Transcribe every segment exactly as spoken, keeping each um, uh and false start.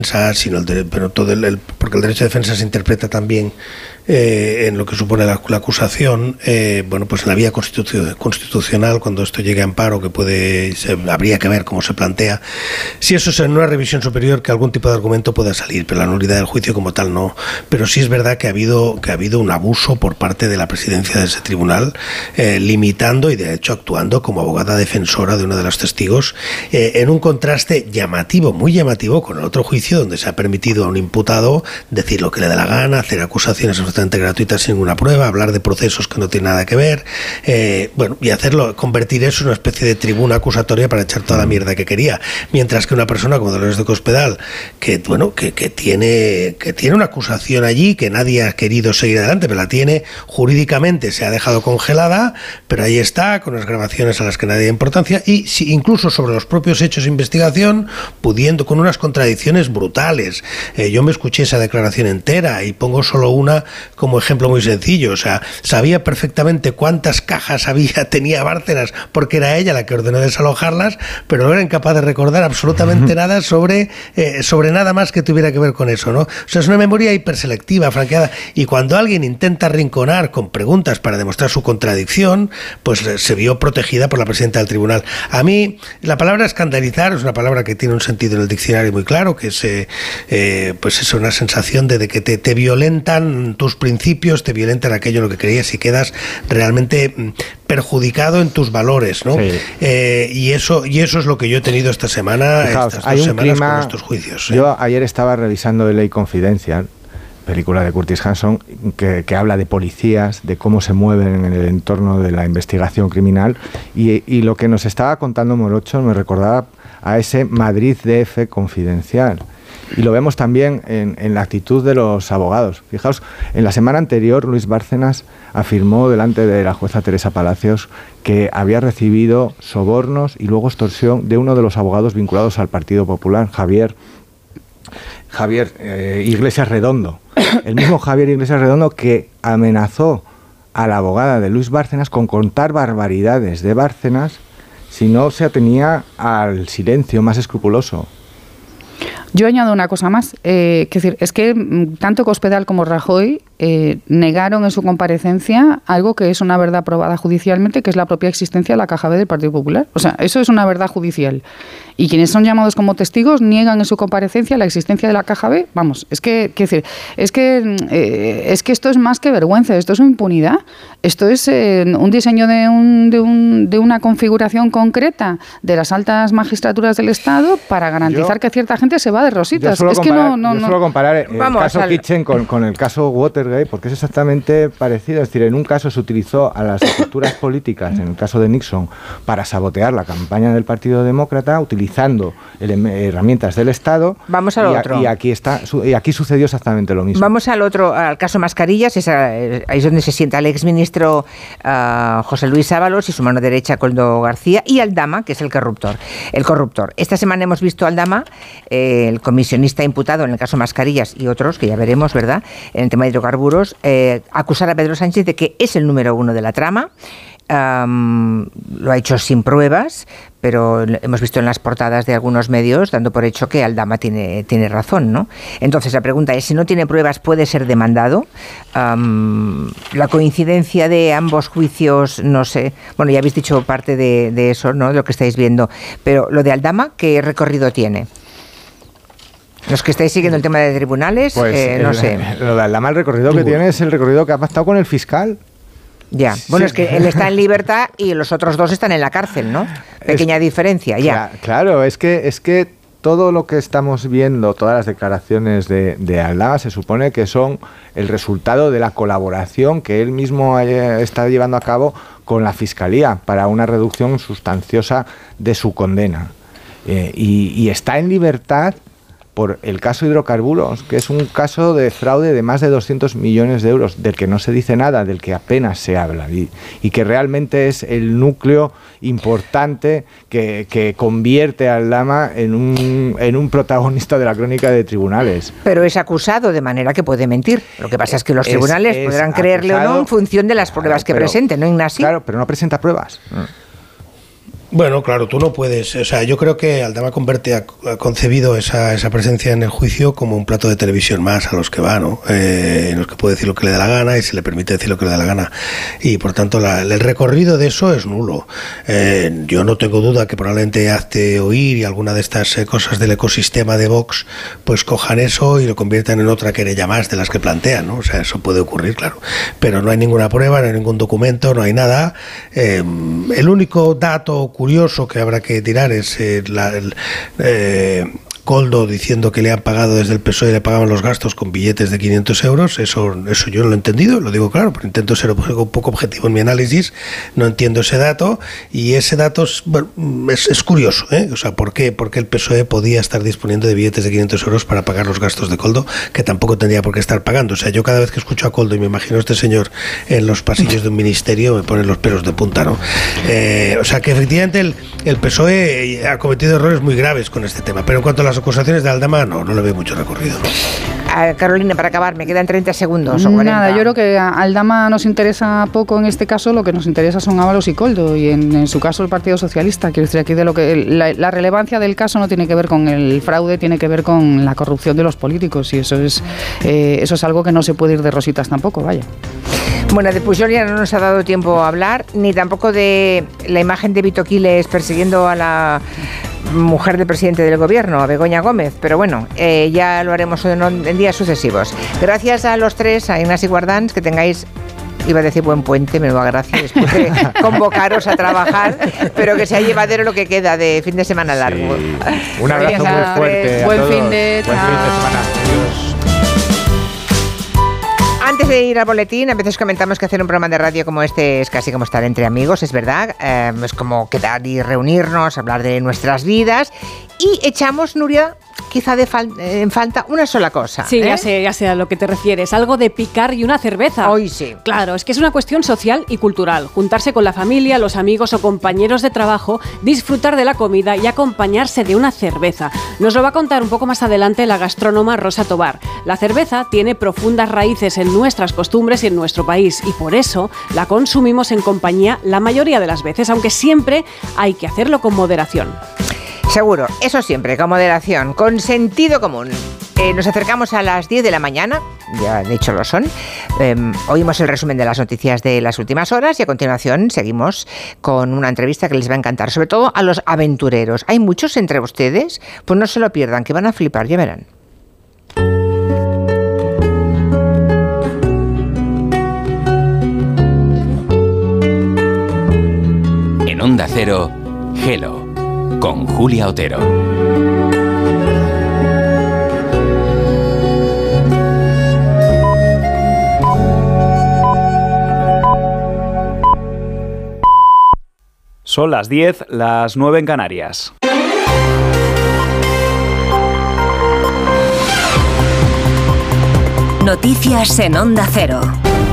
sino el de, pero todo el, el porque el derecho de defensa se interpreta también eh, en lo que supone la, la acusación, eh, bueno, pues en la vía constitu- constitucional, cuando esto llegue a amparo, que puede, se, habría que ver cómo se plantea, si eso es en una revisión superior, que algún tipo de argumento pueda salir, pero la nulidad del juicio como tal no. Pero sí es verdad que ha habido que ha habido un abuso por parte de la presidencia de ese tribunal, eh, limitando y de hecho actuando como abogada defensora de uno de los testigos, eh, en un contraste llamativo, muy llamativo, con el otro juicio donde se ha permitido a un imputado decir lo que le dé la gana, hacer acusaciones absolutamente gratuitas sin ninguna prueba, hablar de procesos que no tienen nada que ver, eh, bueno, y hacerlo, convertir eso en una especie de tribuna acusatoria para echar toda la mierda que quería, mientras que una persona como Dolores de Cospedal, que bueno, que, que tiene que tiene una acusación allí que nadie ha querido seguir adelante, pero la tiene jurídicamente, se ha dejado congelada, pero ahí está, con las grabaciones a las que nadie da importancia, y si, incluso sobre los propios hechos de investigación, pudiendo, con unas contradicciones brutales. Eh, yo me escuché esa declaración entera y pongo solo una como ejemplo muy sencillo. O sea, sabía perfectamente cuántas cajas había, tenía Bárcenas, porque era ella la que ordenó desalojarlas, pero no era incapaz de recordar absolutamente nada sobre, eh, sobre nada más que tuviera que ver con eso, ¿no? O sea, es una memoria hiperselectiva, franqueada, y cuando alguien intenta arrinconar con preguntas para demostrar su contradicción, pues eh, se vio protegida por la presidenta del tribunal. A mí, la palabra escandalizar es una palabra que tiene un sentido en el diccionario muy claro, que es eh, eh, pues es una sensación de, de que te, te violentan tus principios, te violentan aquello en lo que creías y quedas realmente mm, perjudicado en tus valores, ¿no? Sí. Eh, y eso y eso es lo que yo he tenido esta semana, Fijaos, estas hay dos un semanas clima, con estos juicios. ¿eh? Yo ayer estaba revisando The Ley Confidential, película de Curtis Hanson, que, que habla de policías, de cómo se mueven en el entorno de la investigación criminal, y, y lo que nos estaba contando Morocho me recordaba a ese Madrid D F confidencial. Y lo vemos también en, en la actitud de los abogados. Fijaos, en la semana anterior Luis Bárcenas afirmó delante de la jueza Teresa Palacios que había recibido sobornos y luego extorsión de uno de los abogados vinculados al Partido Popular, Javier, Javier eh, Iglesias Redondo. El mismo Javier Iglesias Redondo que amenazó a la abogada de Luis Bárcenas con contar barbaridades de Bárcenas si no se atenía al silencio más escrupuloso. Yo añado una cosa más, eh, que decir, es que tanto Cospedal como Rajoy eh, negaron en su comparecencia algo que es una verdad probada judicialmente, que es la propia existencia de la Caja B del Partido Popular. O sea, eso es una verdad judicial. Y quienes son llamados como testigos niegan en su comparecencia la existencia de la Caja B. Vamos, es que, que decir, es que eh, es que esto es más que vergüenza, esto es una impunidad, esto es eh, un diseño de, un, de, un, de una configuración concreta de las altas magistraturas del Estado para garantizar yo, que cierta gente se va de rositas. Yo es comparar, que no, no, yo no. suelo comparar el Vamos caso al... Kitchen con, con el caso Watergate, porque es exactamente parecido. Es decir, en un caso se utilizó a las estructuras políticas, en el caso de Nixon, para sabotear la campaña del Partido Demócrata, utilizando el, herramientas del Estado. Vamos al y, otro. Y aquí, está, y aquí sucedió exactamente lo mismo. Vamos al otro, al caso Mascarillas. Esa, ahí es donde se sienta el exministro uh, José Luis Ábalos y su mano derecha, Koldo García, y Aldama, que es el corruptor. El corruptor. Esta semana hemos visto a Aldama, eh, el comisionista imputado en el caso Mascarillas y otros, que ya veremos, ¿verdad?, en el tema de hidrocarburos, eh, acusar a Pedro Sánchez de que es el número uno de la trama. Um, lo ha hecho sin pruebas, pero hemos visto en las portadas de algunos medios dando por hecho que Aldama tiene, tiene razón, ¿no? Entonces la pregunta es, si no tiene pruebas, ¿puede ser demandado? Um, la coincidencia de ambos juicios, no sé, bueno, ya habéis dicho parte de, de eso, ¿no?, de lo que estáis viendo, pero lo de Aldama, ¿qué recorrido tiene? Los que estáis siguiendo el tema de tribunales, pues, eh, no el, sé. Lo de Aldama, el recorrido que tiene es el recorrido que ha pactado con el fiscal. Ya, bueno, sí. Es que él está en libertad y los otros dos están en la cárcel, ¿no? Pequeña es, diferencia, ya. Claro, es que es que todo lo que estamos viendo, todas las declaraciones de, de Aldama, se supone que son el resultado de la colaboración que él mismo está llevando a cabo con la Fiscalía para una reducción sustanciosa de su condena. Eh, y, y está en libertad por el caso hidrocarburos, que es un caso de fraude de más de doscientos millones de euros, del que no se dice nada, del que apenas se habla, y, y que realmente es el núcleo importante que, que convierte a Aldama en un, en un protagonista de la crónica de tribunales. Pero es acusado, de manera que puede mentir. Lo que pasa es que los es, tribunales es podrán creerle acusado, o no en función de las pruebas claro, que pero, presente, ¿no, Ignacio? Claro, pero no presenta pruebas. Bueno, claro, tú no puedes, o sea, yo creo que Aldama Converte ha, ha concebido esa, esa presencia en el juicio como un plato de televisión más a los que va, ¿no? Eh, en los que puede decir lo que le da la gana y se le permite decir lo que le da la gana. Y por tanto, la, el recorrido de eso es nulo. Eh, yo no tengo duda que probablemente Hazte Oír y alguna de estas eh, cosas del ecosistema de Vox, pues cojan eso y lo conviertan en otra querella más de las que plantean, ¿no? O sea, eso puede ocurrir, claro. Pero no hay ninguna prueba, no hay ningún documento, no hay nada. Eh, el único dato curioso que habrá que tirar es eh, la, el, eh, Koldo diciendo que le han pagado desde el P S O E, le pagaban los gastos con billetes de quinientos euros. Eso, eso yo no lo he entendido, lo digo claro, pero intento ser un poco objetivo en mi análisis. No entiendo ese dato, y ese dato es, bueno, es, es curioso, ¿eh? O sea, ¿por qué? Porque el P S O E podía estar disponiendo de billetes de quinientos euros para pagar los gastos de Koldo, que tampoco tendría por qué estar pagando. O sea, yo cada vez que escucho a Koldo y me imagino a este señor en los pasillos de un ministerio, me ponen los pelos de punta, ¿no? Eh, o sea, que efectivamente el, el P S O E ha cometido errores muy graves con este tema, pero en cuanto a las acusaciones de Aldama, no, no le veo mucho recorrido. Uh, Carolina, para acabar, me quedan treinta segundos. O Nada, yo creo que a Aldama nos interesa poco en este caso, lo que nos interesa son Ábalos y Koldo, y en, en su caso el Partido Socialista. Quiero decir, aquí de lo que la, la relevancia del caso no tiene que ver con el fraude, tiene que ver con la corrupción de los políticos, y eso es, eh, eso es algo que no se puede ir de rositas tampoco, vaya. Bueno, de Pujol ya no nos ha dado tiempo a hablar, ni tampoco de la imagen de Vito Quiles persiguiendo a la mujer del presidente del gobierno, a Begoña Gómez, pero bueno, eh, ya lo haremos en, en días sucesivos. Gracias a los tres, a Ignasi Guardans, que tengáis, iba a decir buen puente, me da gracia después de convocaros a trabajar, pero que sea llevadero lo que queda de fin de semana largo. Sí. Un abrazo muy fuerte. Buen a todos. fin de, Buen fin de semana. Adiós. Antes de ir al boletín, a veces comentamos que hacer un programa de radio como este es casi como estar entre amigos, es verdad. Eh, es como quedar y reunirnos, hablar de nuestras vidas. Y echamos, Nuria, quizá de fal- en falta una sola cosa. Sí, ¿eh? ya sé, ya sé a lo que te refieres. Algo de picar y una cerveza. Hoy sí. Claro, es que es una cuestión social y cultural. Juntarse con la familia, los amigos o compañeros de trabajo, disfrutar de la comida y acompañarse de una cerveza. Nos lo va a contar un poco más adelante la gastrónoma Rosa Tobar. La cerveza tiene profundas raíces en nuestras costumbres y en nuestro país, y por eso la consumimos en compañía la mayoría de las veces, aunque siempre hay que hacerlo con moderación. Seguro, eso siempre, con moderación, con sentido común. Eh, nos acercamos a las diez de la mañana, ya de hecho lo son. Eh, oímos el resumen de las noticias de las últimas horas y a continuación seguimos con una entrevista que les va a encantar, sobre todo a los aventureros. ¿Hay muchos entre ustedes? Pues no se lo pierdan, que van a flipar, ya verán. En Onda Cero, Hello, con Julia Otero. Son las diez, las nueve en Canarias. Noticias en Onda Cero.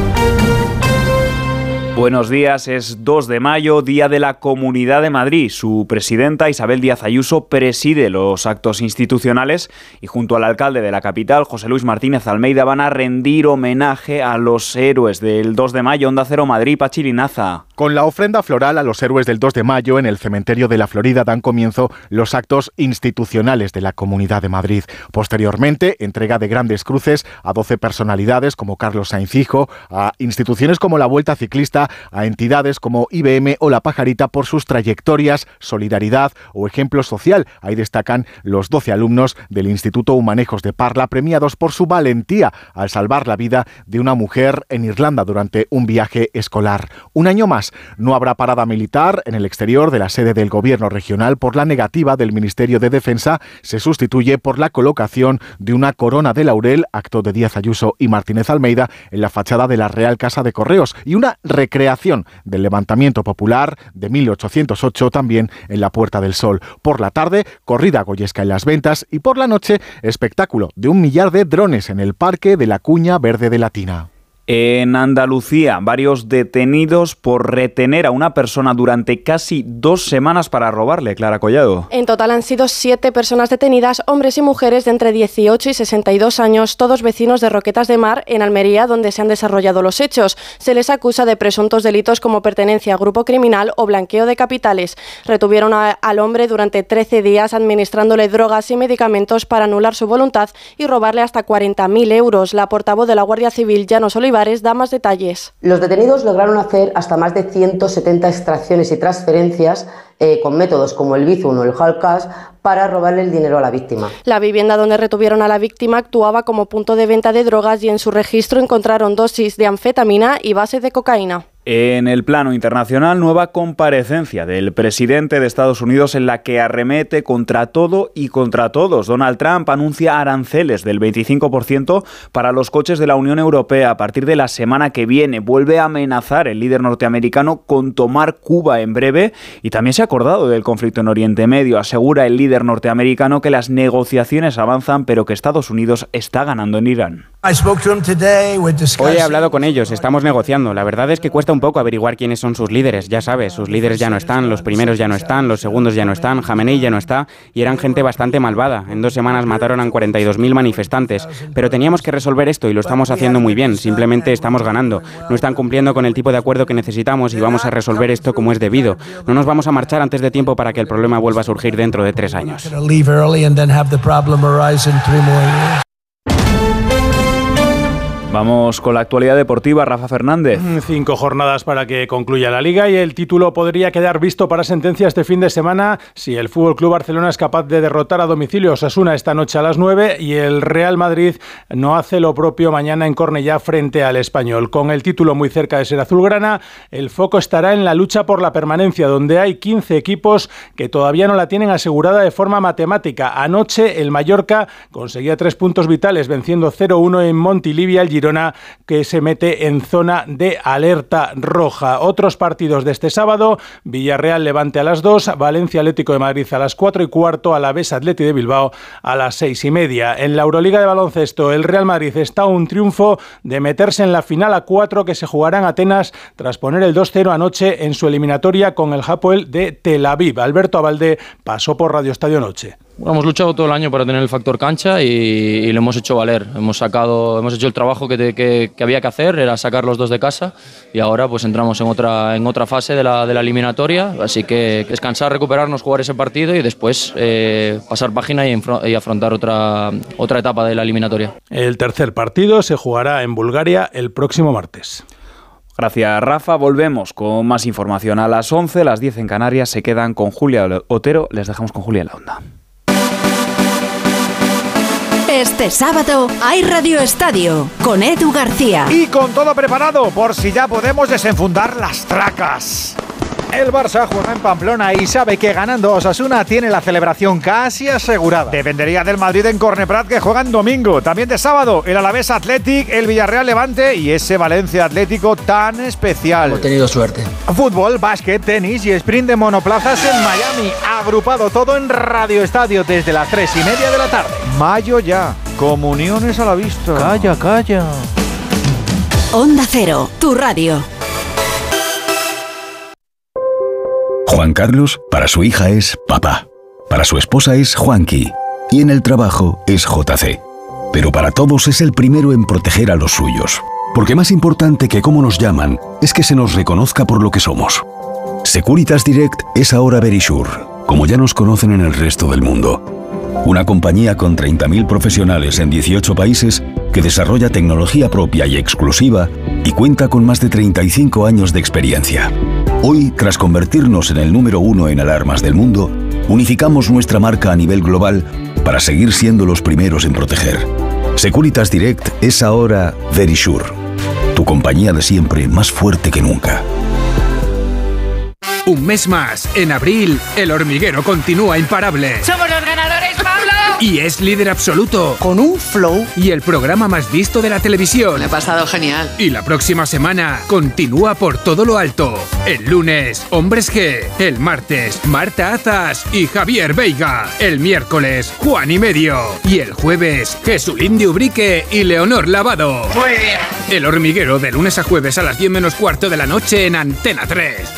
Buenos días, es dos de mayo, Día de la Comunidad de Madrid. Su presidenta, Isabel Díaz Ayuso, preside los actos institucionales y junto al alcalde de la capital, José Luis Martínez Almeida, van a rendir homenaje a los héroes del dos de mayo. Onda Cero Madrid, Pachi Linaza. Con la ofrenda floral a los héroes del dos de mayo en el cementerio de la Florida dan comienzo los actos institucionales de la Comunidad de Madrid. Posteriormente, entrega de grandes cruces a doce personalidades como Carlos Sainz Hijo, a instituciones como la Vuelta Ciclista, a entidades como I B M o La Pajarita por sus trayectorias, solidaridad o ejemplo social. Ahí destacan los doce alumnos del Instituto Humanejos de Parla, premiados por su valentía al salvar la vida de una mujer en Irlanda durante un viaje escolar. Un año más, no habrá parada militar en el exterior de la sede del Gobierno regional por la negativa del Ministerio de Defensa. Se sustituye por la colocación de una corona de laurel, acto de Díaz Ayuso y Martínez Almeida, en la fachada de la Real Casa de Correos, y una recreación del levantamiento popular de mil ochocientos ocho también en la Puerta del Sol. Por la tarde, corrida goyesca en Las Ventas, y por la noche, espectáculo de un millar de drones en el Parque de la Cuña Verde de Latina. En Andalucía, varios detenidos por retener a una persona durante casi dos semanas para robarle. Clara Collado. En total han sido siete personas detenidas, hombres y mujeres de entre dieciocho y sesenta y dos años, todos vecinos de Roquetas de Mar, en Almería, donde se han desarrollado los hechos. Se les acusa de presuntos delitos como pertenencia a grupo criminal o blanqueo de capitales. Retuvieron a, al hombre durante trece días administrándole drogas y medicamentos para anular su voluntad y robarle hasta cuarenta mil euros. La portavoz de la Guardia Civil, Llanos Olivares, da más detalles. Los detenidos lograron hacer hasta más de ciento setenta extracciones y transferencias eh, con métodos como el Bizum o el hard cash para robarle el dinero a la víctima. La vivienda donde retuvieron a la víctima actuaba como punto de venta de drogas y en su registro encontraron dosis de anfetamina y base de cocaína. En el plano internacional, nueva comparecencia del presidente de Estados Unidos en la que arremete contra todo y contra todos. Donald Trump anuncia aranceles del veinticinco por ciento para los coches de la Unión Europea a partir de la semana que viene. Vuelve a amenazar el líder norteamericano con tomar Cuba en breve y también se ha acordado del conflicto en Oriente Medio. Asegura el líder norteamericano que las negociaciones avanzan, pero que Estados Unidos está ganando en Irán. Hoy he hablado con ellos, estamos negociando. La verdad es que cuesta un poco averiguar quiénes son sus líderes. Ya sabes, sus líderes ya no están, los primeros ya no están, los segundos ya no están, Jamenei ya no está, y eran gente bastante malvada. En dos semanas mataron a cuarenta y dos mil manifestantes. Pero teníamos que resolver esto y lo estamos haciendo muy bien. Simplemente estamos ganando. No están cumpliendo con el tipo de acuerdo que necesitamos y vamos a resolver esto como es debido. No nos vamos a marchar antes de tiempo para que el problema vuelva a surgir dentro de tres años. Vamos con la actualidad deportiva, Rafa Fernández. Cinco jornadas para que concluya la Liga y el título podría quedar visto para sentencia este fin de semana si el F C Barcelona es capaz de derrotar a domicilio a Osasuna esta noche a las nueve y el Real Madrid no hace lo propio mañana en Cornellá frente al Español. Con el título muy cerca de ser azulgrana, el foco estará en la lucha por la permanencia, donde hay quince equipos que todavía no la tienen asegurada de forma matemática. Anoche el Mallorca conseguía tres puntos vitales venciendo cero uno en Montilivi al Girona, que se mete en zona de alerta roja. Otros partidos de este sábado: Villarreal Levante a las dos, Valencia Atlético de Madrid a las cuatro y cuarto, Alavés Atleti de Bilbao a las seis y media. En la Euroliga de baloncesto, el Real Madrid está a un triunfo de meterse en la final a cuatro que se jugará en Atenas tras poner el dos cero anoche en su eliminatoria con el Hapoel de Tel Aviv. Alberto Abalde pasó por Radio Estadio Noche. Bueno, hemos luchado todo el año para tener el factor cancha y, y lo hemos hecho valer. Hemos sacado, hemos hecho el trabajo que, te, que, que había que hacer, era sacar los dos de casa, y ahora pues entramos en otra, en otra fase de la, de la eliminatoria, así que descansar, recuperarnos, jugar ese partido y después eh, pasar página y, y afrontar otra, otra etapa de la eliminatoria. El tercer partido se jugará en Bulgaria el próximo martes. Gracias, Rafa. Volvemos con más información a las once, las diez en Canarias. Se quedan con Julia Otero. Les dejamos con Julia en la onda. Este sábado hay Radio Estadio con Edu García. Y con todo preparado por si ya podemos desenfundar las tracas. El Barça juega en Pamplona y sabe que ganando Osasuna tiene la celebración casi asegurada. Dependería del Madrid en Corneprat, que juega en domingo. También de sábado, el Alavés Athletic, el Villarreal Levante y ese Valencia Atlético tan especial. Hemos tenido suerte. Fútbol, básquet, tenis y sprint de monoplazas en Miami. Agrupado todo en Radio Estadio desde las tres y media de la tarde. Mayo ya. Comuniones a la vista. Calla, calla. Onda Cero, tu radio. Juan Carlos, para su hija es papá. Para su esposa es Juanqui. Y en el trabajo es J C. Pero para todos es el primero en proteger a los suyos. Porque más importante que cómo nos llaman es que se nos reconozca por lo que somos. Securitas Direct es ahora Verisure, como ya nos conocen en el resto del mundo. Una compañía con treinta mil profesionales en dieciocho países que desarrolla tecnología propia y exclusiva y cuenta con más de treinta y cinco años de experiencia. Hoy, tras convertirnos en el número uno en alarmas del mundo, unificamos nuestra marca a nivel global para seguir siendo los primeros en proteger. Securitas Direct es ahora Verisure, tu compañía de siempre más fuerte que nunca. Un mes más, en abril, El Hormiguero continúa imparable. ¡Somos los ganadores, Pablo! Y es líder absoluto. Con un flow. Y el programa más visto de la televisión. Me he pasado genial. Y la próxima semana continúa por todo lo alto. El lunes, Hombres G. El martes, Marta Azas y Javier Veiga. El miércoles, Juan y Medio. Y el jueves, Jesulín de Ubrique y Leonor Lavado. Muy bien. El Hormiguero, de lunes a jueves a las diez menos cuarto de la noche en Antena tres.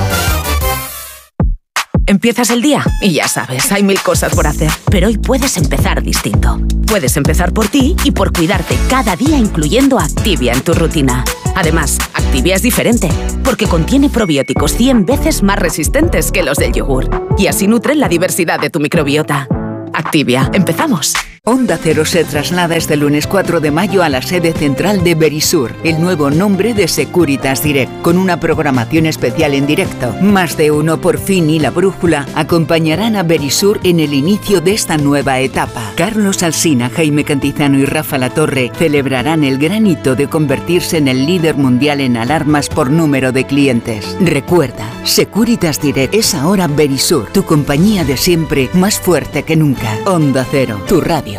Empiezas el día y ya sabes, hay mil cosas por hacer. Pero hoy puedes empezar distinto. Puedes empezar por ti y por cuidarte cada día, incluyendo Activia en tu rutina. Además, Activia es diferente, porque contiene probióticos cien veces más resistentes que los del yogur. Y así nutren la diversidad de tu microbiota. Activia, empezamos. Onda Cero se traslada este lunes cuatro de mayo a la sede central de Verisur, el nuevo nombre de Securitas Direct, con una programación especial en directo. Más de uno por fin y La Brújula acompañarán a Verisur en el inicio de esta nueva etapa. Carlos Alsina, Jaime Cantizano y Rafa Latorre celebrarán el gran hito de convertirse en el líder mundial en alarmas por número de clientes. Recuerda, Securitas Direct es ahora Verisur, tu compañía de siempre, más fuerte que nunca. Onda Cero, tu radio.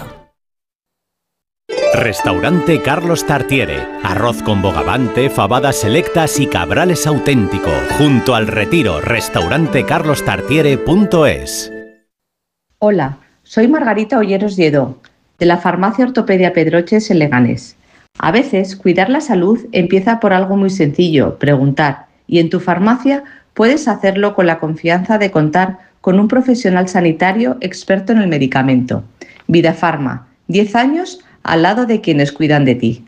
Restaurante Carlos Tartiere. Arroz con bogavante, fabadas selectas y cabrales auténtico. Junto al Retiro. Restaurante carlos tartiere punto es. Hola, soy Margarita Olleros Lledó, de la farmacia Ortopedia Pedroches en Leganés. A veces, cuidar la salud empieza por algo muy sencillo, preguntar. Y en tu farmacia puedes hacerlo con la confianza de contar con un profesional sanitario experto en el medicamento. Vidafarma, diez años al lado de quienes cuidan de ti.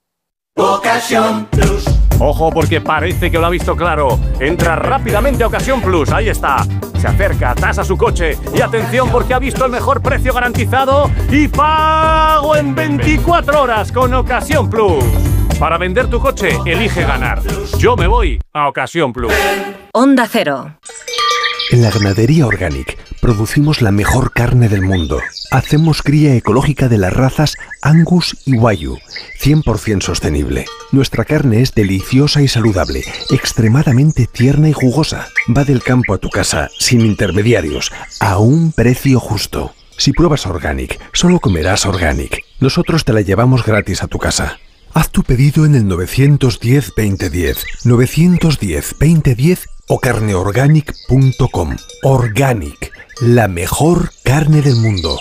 Ocasión Plus. Ojo, porque parece que lo ha visto claro. Entra rápidamente a Ocasión Plus, ahí está. Se acerca, tasa su coche y atención porque ha visto el mejor precio garantizado y pago en veinticuatro horas con Ocasión Plus. Para vender tu coche, elige ganar. Yo me voy a Ocasión Plus. Onda Cero. En la ganadería Organic producimos la mejor carne del mundo. Hacemos cría ecológica de las razas Angus y Wagyu, cien por ciento sostenible. Nuestra carne es deliciosa y saludable, extremadamente tierna y jugosa. Va del campo a tu casa, sin intermediarios, a un precio justo. Si pruebas Organic, solo comerás Organic. Nosotros te la llevamos gratis a tu casa. Haz tu pedido en el nueve uno cero, veinte diez, nueve uno cero, veinte diez o carneorganic punto com. Organic, la mejor carne del mundo.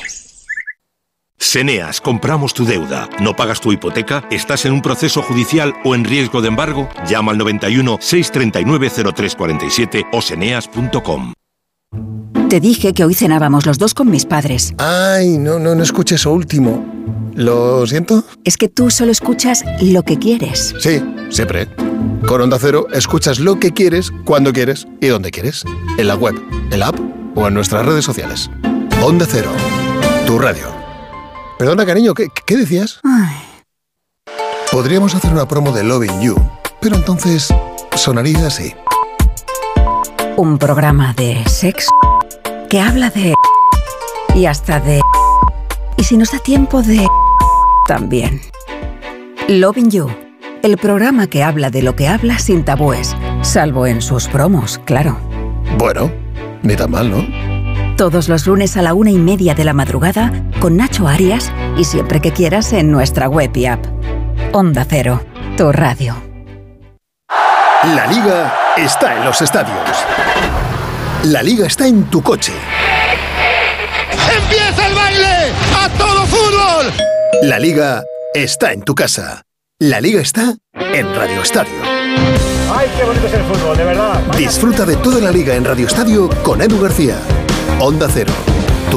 Seneas, compramos tu deuda. ¿No pagas tu hipoteca? ¿Estás en un proceso judicial o en riesgo de embargo? Llama al noventa y uno, seiscientos treinta y nueve, cero tres cuarenta y siete o seneas punto com. Te dije que hoy cenábamos los dos con mis padres. Ay, no, no, no escuché eso último. ¿Lo siento? Es que tú solo escuchas lo que quieres. Sí, siempre. Con Onda Cero escuchas lo que quieres, cuando quieres y donde quieres. En la web, en la app o en nuestras redes sociales. Onda Cero, tu radio. Perdona, cariño, ¿qué, qué decías? Ay. Podríamos hacer una promo de Loving You, pero entonces sonaría así. Un programa de sexo que habla de... y hasta de... y si nos da tiempo de... también. Loving You, el programa que habla de lo que habla sin tabúes, salvo en sus promos, claro. Bueno, ni tan mal, ¿no? Todos los lunes a la una y media de la madrugada con Nacho Arias y siempre que quieras en nuestra web y app. Onda Cero, tu radio. La Liga está en los estadios. La Liga está en tu coche. ¡Empieza el baile! ¡A todo fútbol! La Liga está en tu casa. La Liga está en Radio Estadio. ¡Ay, qué bonito es el fútbol, de verdad! Disfruta de toda la Liga en Radio Estadio con Edu García. Onda Cero,